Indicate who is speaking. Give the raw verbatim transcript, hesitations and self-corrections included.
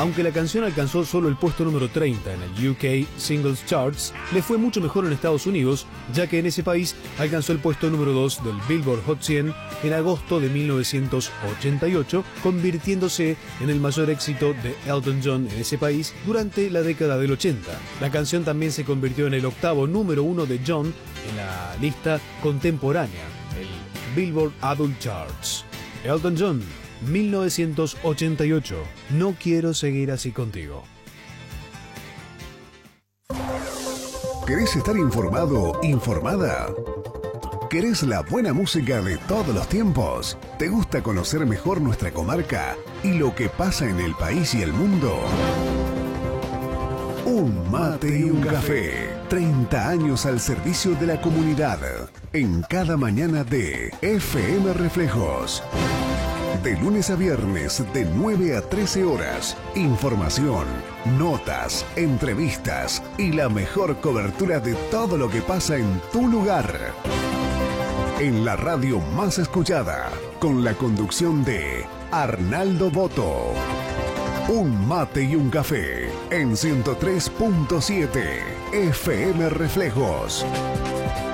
Speaker 1: Aunque la canción alcanzó solo el puesto número treinta en el U K Singles Charts, le fue mucho mejor en Estados Unidos, ya que en ese país alcanzó el puesto número dos del Billboard Hot cien en agosto de mil novecientos ochenta y ocho, convirtiéndose en el mayor éxito de Elton John en ese país durante la década del ochenta. La canción también se convirtió en el octavo número uno de John en la lista contemporánea, el Billboard Adult Charts. Elton John, mil novecientos ochenta y ocho. No quiero seguir así contigo.
Speaker 2: ¿Querés estar informado, informada? ¿Querés la buena música de todos los tiempos? ¿Te gusta conocer mejor nuestra comarca y lo que pasa en el país y el mundo? Un mate y un café. treinta años al servicio de la comunidad. En cada mañana de F M Reflejos. De lunes a viernes, de nueve a trece horas. Información, notas, entrevistas y la mejor cobertura de todo lo que pasa en tu lugar. En la radio más escuchada, con la conducción de Arnaldo Boto. Un mate y un café en ciento tres punto siete F M Reflejos.